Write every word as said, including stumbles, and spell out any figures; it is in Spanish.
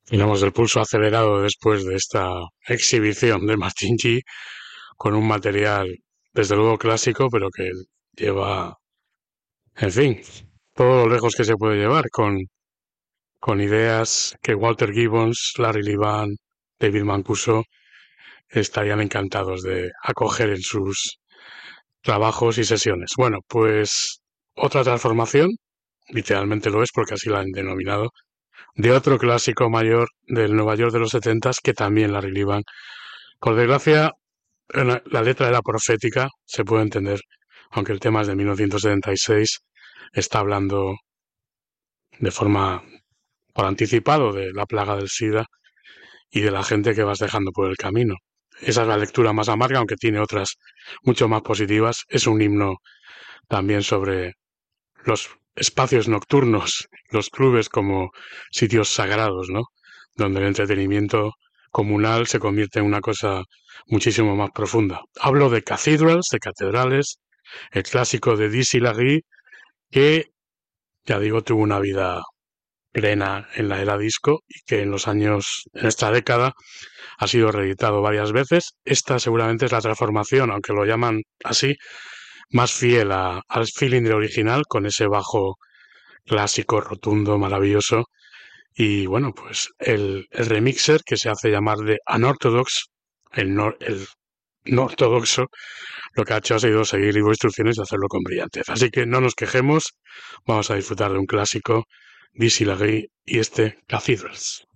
Tenemos el pulso acelerado después de esta exhibición de Martin G con un material desde luego clásico, pero que lleva, en fin, todo lo lejos que se puede llevar con, con ideas que Walter Gibbons, Larry Levan, David Mancuso estarían encantados de acoger en sus trabajos y sesiones. Bueno, pues otra transformación, literalmente lo es porque así la han denominado, de otro clásico mayor del Nueva York de los setentas que también Larry Levan. Por desgracia, la letra era profética, se puede entender, aunque el tema es de mil novecientos setenta y seis, está hablando de forma por anticipado de la plaga del SIDA y de la gente que vas dejando por el camino. Esa es la lectura más amarga, aunque tiene otras mucho más positivas. Es un himno también sobre los espacios nocturnos, los clubes como sitios sagrados, ¿no? Donde el entretenimiento comunal se convierte en una cosa muchísimo más profunda. Hablo de cathedrals, de catedrales, el clásico de Dizzy Larry, que, ya digo, tuvo una vida plena en la era disco y que en los años, en esta década, ha sido reeditado varias veces. Esta seguramente es la transformación, aunque lo llaman así, más fiel a, al feeling del original, con ese bajo clásico, rotundo, maravilloso. Y bueno, pues el, el remixer que se hace llamar de Unorthodox, el no, el no ortodoxo, lo que ha hecho ha sido seguir libro de instrucciones y hacerlo con brillantez. Así que no nos quejemos, vamos a disfrutar de un clásico, Dizzy Larry y este Cathedrals.